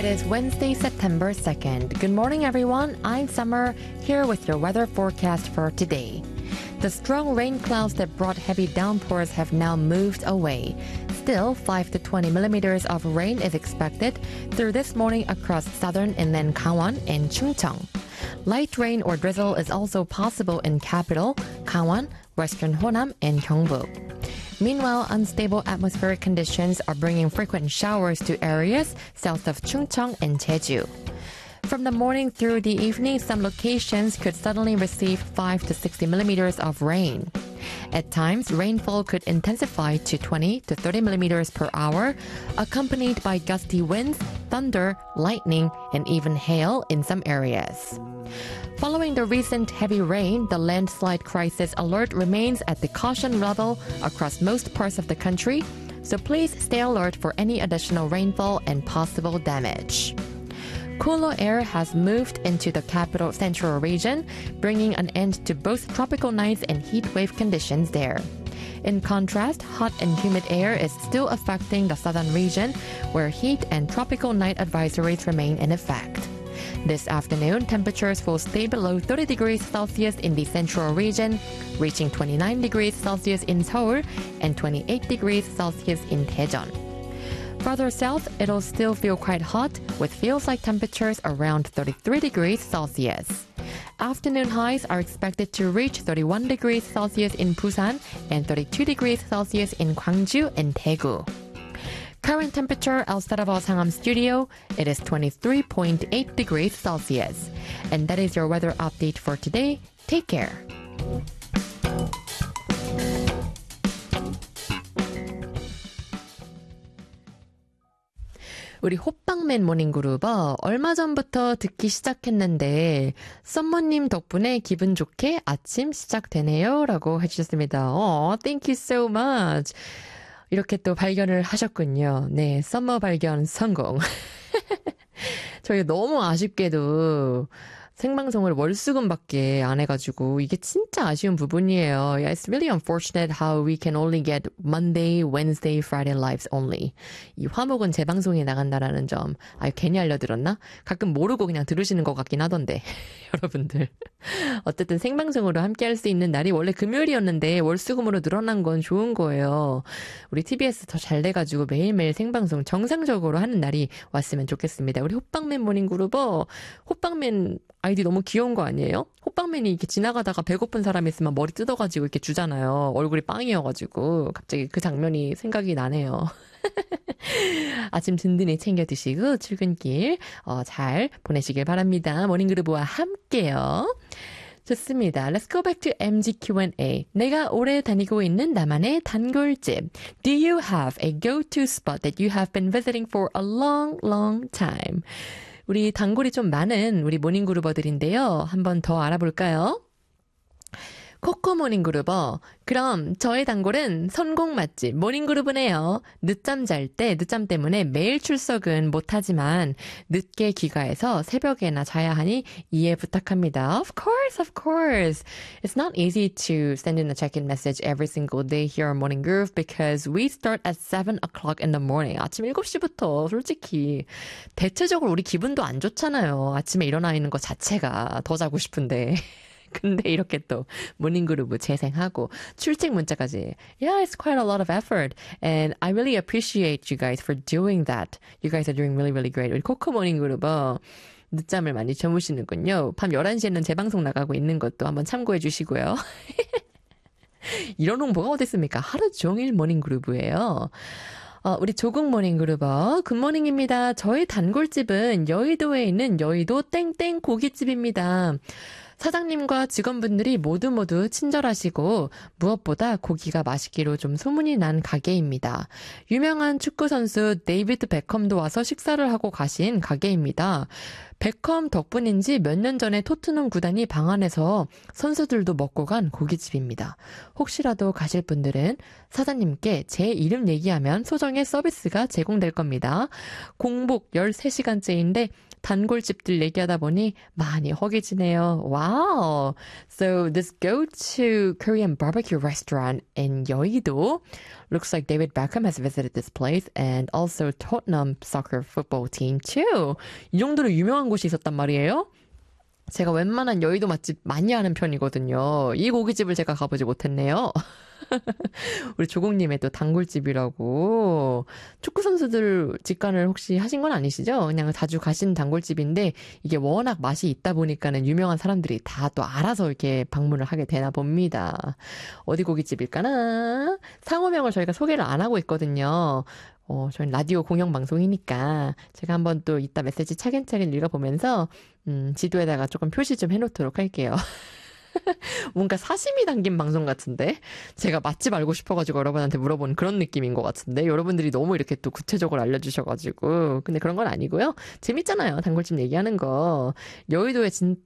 It is Wednesday, September 2nd. Good morning, everyone. I'm Summer, here with your weather forecast for today. The strong rain clouds that brought heavy downpours have now moved away. Still, 5 to 20 millimeters of rain is expected through this morning across southern inland Gangwon and Chungcheong. Light rain or drizzle is also possible in capital, Gangwon, western Honam, and Gyeongbu. Meanwhile, unstable atmospheric conditions are bringing frequent showers to areas south of Chungcheong and Jeju. From the morning through the evening, some locations could suddenly receive 5 to 60 millimeters of rain. At times, rainfall could intensify to 20 to 30 millimeters per hour, accompanied by gusty winds, thunder, lightning, and even hail in some areas. Following the recent heavy rain, the landslide crisis alert remains at the caution level across most parts of the country, so please stay alert for any additional rainfall and possible damage. Cooler air has moved into the capital central region, bringing an end to both tropical nights and heat wave conditions there. In contrast, hot and humid air is still affecting the southern region, where heat and tropical night advisories remain in effect. This afternoon, temperatures will stay below 30 degrees Celsius in the central region, reaching 29 degrees Celsius in Seoul and 28 degrees Celsius in Daejeon. Further south, it'll still feel quite hot, with feels-like temperatures around 33 degrees Celsius. Afternoon highs are expected to reach 31 degrees Celsius in Busan and 32 degrees Celsius in Gwangju and Daegu. Current temperature outside of our Sangam studio, it is 23.8 degrees Celsius. And that is your weather update for today. Take care. 우리 호빵맨 모닝그룹 얼마 전부터 듣기 시작했는데 썸머님 덕분에 기분 좋게 아침 시작되네요 라고 해주셨습니다. Thank you so much. 이렇게 또 발견을 하셨군요. 네, 썸머 발견 성공. 저희 너무 아쉽게도 생방송을 월수금밖에 안 해가지고 이게 진짜 아쉬운 부분이에요. Yeah, it's really unfortunate how we can only get Monday, Wednesday, Friday lives only. 이 화목은 재방송에 나간다라는 점. 괜히 알려드렸나? 가끔 모르고 그냥 들으시는 것 같긴 하던데. 여러분들. 어쨌든 생방송으로 함께 할 수 있는 날이 원래 금요일이었는데 월수금으로 늘어난 건 좋은 거예요. 우리 TBS 더 잘 돼가지고 매일매일 생방송 정상적으로 하는 날이 왔으면 좋겠습니다. 우리 호빵맨 모닝그룹 호빵맨 아이디 너무 귀여운 거 아니에요? 호빵맨이 이렇게 지나가다가 배고픈 사람 있으면 머리 뜯어가지고 이렇게 주잖아요. 얼굴이 빵이어가지고 갑자기 그 장면이 생각이 나네요. 아침 든든히 챙겨 드시고 출근길 잘 보내시길 바랍니다. 모닝그룹과 함께요. 좋습니다. Let's go back to MG Q&A. 내가 오래 다니고 있는 나만의 단골집. Do you have a go-to spot that you have been visiting for a long, long time? 우리 단골이 좀 많은 우리 모닝그루버들인데요. 한번 더 알아볼까요? 코코 모닝그루버. 그럼 저의 단골은 선곡 맛집 모닝그루브네요. 늦잠 잘 때 늦잠 때문에 매일 출석은 못하지만 늦게 귀가해서 새벽에나 자야 하니 이해 부탁합니다. Of course, of course. It's not easy to send in a check-in message every single day here on Morning Groove because we start at 7 o'clock in the morning. 아침 7시부터 솔직히 대체적으로 우리 기분도 안 좋잖아요. 아침에 일어나 있는 것 자체가 더 자고 싶은데. 근데 이렇게 또 모닝그룹 재생하고 출첵 문자까지. Yeah, it's quite a lot of effort. And I really appreciate you guys for doing that. You guys are doing really, really great. 우리 코코 모닝그룹 늦잠을 많이 주무시는군요. 밤 11시에는 재방송 나가고 있는 것도 한번 참고해 주시고요. 이런 홍보가 어딨습니까? 하루 종일 모닝그룹이에요. 우리 조국 모닝그룹 굿모닝입니다. 저희 단골집은 여의도에 있는 여의도 땡땡 고깃집입니다. 사장님과 직원분들이 모두 친절하시고 무엇보다 고기가 맛있기로 좀 소문이 난 가게입니다. 유명한 축구선수 데이비드 베컴도 와서 식사를 하고 가신 가게입니다. 베컴 덕분인지 몇 년 전에 토트넘 구단이 방한해서 선수들도 먹고 간 고깃집입니다. 혹시라도 가실 분들은 사장님께 제 이름 얘기하면 소정의 서비스가 제공될 겁니다. 공복 13시간째인데 단골집들 얘기하다 보니 많이 허기지네요. Wow. So this go-to Korean barbecue restaurant in Yeouido looks like David Beckham has visited this place and also Tottenham soccer football team too. 이 정도로 유명한 곳이 있었단 말이에요? 제가 웬만한 여의도 맛집 많이 아는 편이거든요. 이 고깃집을 제가 가보지 못했네요. 우리 조국님의 또 단골집이라고. 축구 선수들 직관을 혹시 하신 건 아니시죠? 그냥 자주 가신 단골집인데 이게 워낙 맛이 있다 보니까는 유명한 사람들이 다 또 알아서 이렇게 방문을 하게 되나 봅니다. 어디 고깃집일까나? 상호명을 저희가 소개를 안 하고 있거든요. 저희는 라디오 공영방송이니까 제가 한번 또 이따 메시지 차근차근 읽어보면서 지도에다가 조금 표시 좀 해놓도록 할게요. 뭔가 사심이 담긴 방송 같은데 제가 맛집 알고 싶어가지고 여러분한테 물어보는 그런 느낌인 것 같은데 여러분들이 너무 이렇게 또 구체적으로 알려주셔가지고 근데 그런 건 아니고요. 재밌잖아요. 단골집 얘기하는 거. 여의도에